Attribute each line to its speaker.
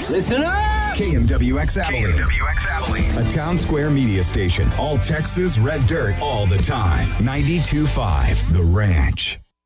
Speaker 1: Listen up!
Speaker 2: KMWX Abilene. A town square media station. All Texas red dirt all the time. 92.5 The Ranch.